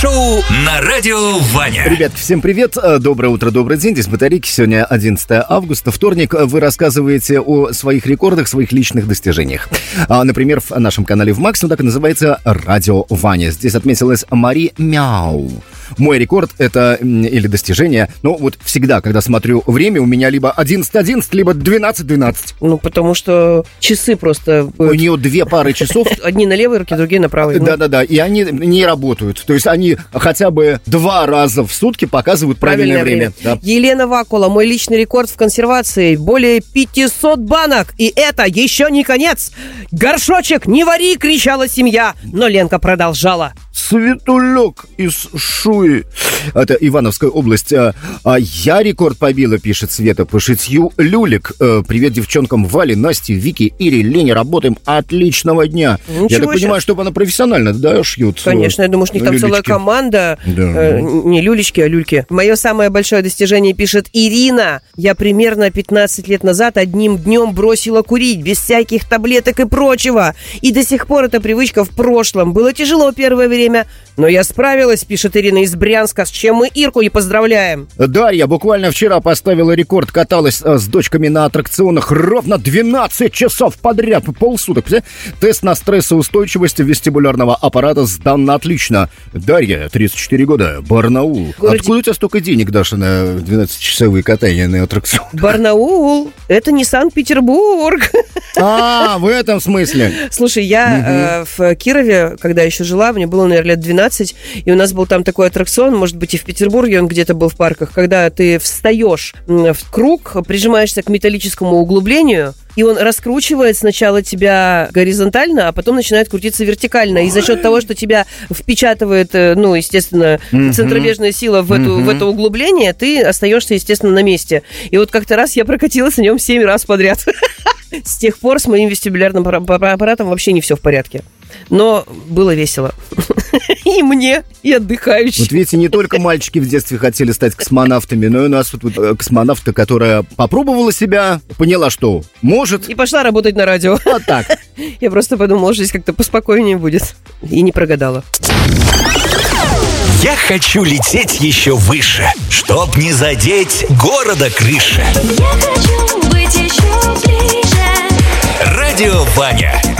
Шоу на Радио Ваня. Ребятки, всем привет. Доброе утро, добрый день. Здесь Батарейки. Сегодня 11 августа, вторник. Вы рассказываете о своих рекордах, своих личных достижениях. Например, в нашем канале в Максимум так и называется Радио Ваня. Здесь отметилась Мари Мяу. Мой рекорд это, или достижение, вот всегда, когда смотрю время, у меня либо 11:11, либо 12:12. Потому что часы просто... У нее две пары часов. Одни на левой руке, другие на правой. Да-да-да, и они не работают. То есть они хотя бы 2 раза в сутки показывают правильное время. Да. Елена Вакула, мой личный рекорд в консервации. Более 500 банок. И это еще не конец. Горшочек, не вари, кричала семья. Но Ленка продолжала. Светулек из Шуи. Это Ивановская область. Я рекорд побила, пишет Света, по шитью люлек. Привет девчонкам Вале, Насте, Вике, Ире, Лене. Работаем. Отличного дня. Я так понимаю, что она профессионально, да, шьют? Конечно, я думаю, что у них там целая команда. Да. Не люлечки, а люльки. Мое самое большое достижение, пишет Ирина. Я примерно 15 лет назад одним днем бросила курить, без всяких таблеток и прочего. И до сих пор эта привычка в прошлом. Было тяжело первое время, но я справилась, пишет Ирина из Брянска, с чем мы Ирку и поздравляем. Дарья буквально вчера поставила рекорд, каталась с дочками на аттракционах ровно 12 часов подряд, полсуток. Тест на стрессоустойчивость вестибулярного аппарата сдан на отлично. Дарья, 34 года, Барнаул. Откуда у тебя столько денег, Даша, на 12-часовые катания на аттракционах? Барнаул, это не Санкт-Петербург. В этом смысле. Слушай, я в Кирове, когда еще жила, мне было, наверное, лет 12, и у нас был там такой аттракцион, может быть, и в Петербурге он где-то был в парках, когда ты встаешь в круг, прижимаешься к металлическому углублению, и он раскручивает сначала тебя горизонтально, а потом начинает крутиться вертикально. И за счет того, что тебя впечатывает, естественно, центробежная сила в это углубление, ты остаешься, естественно, на месте. И вот как-то раз я прокатилась на нем 7 раз подряд. С тех пор с моим вестибулярным аппаратом вообще не все в порядке. Но было весело. И мне, и отдыхающим. Вот видите, не только мальчики в детстве хотели стать космонавтами, но и у нас вот космонавтка, которая попробовала себя, поняла, что может. И пошла работать на радио. Вот так. Я просто подумала, что здесь как-то поспокойнее будет. И не прогадала. Я хочу лететь еще выше, чтоб не задеть города крыши. Я хочу быть еще ближе. Радио Ваня.